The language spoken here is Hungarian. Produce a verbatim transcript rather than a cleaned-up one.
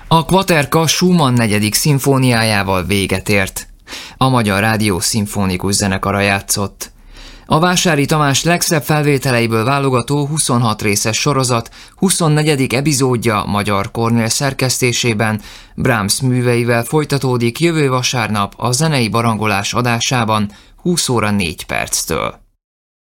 A Kvaterka Schumann negyedik szimfóniájával véget ért. A Magyar Rádió szimfonikus zenekara játszott. A Vásári Tamás legszebb felvételeiből válogató huszonhat részes sorozat huszonnegyedik epizódja Magyar Kornél szerkesztésében Brahms műveivel folytatódik jövő vasárnap a zenei barangolás adásában húsz óra négy perctől.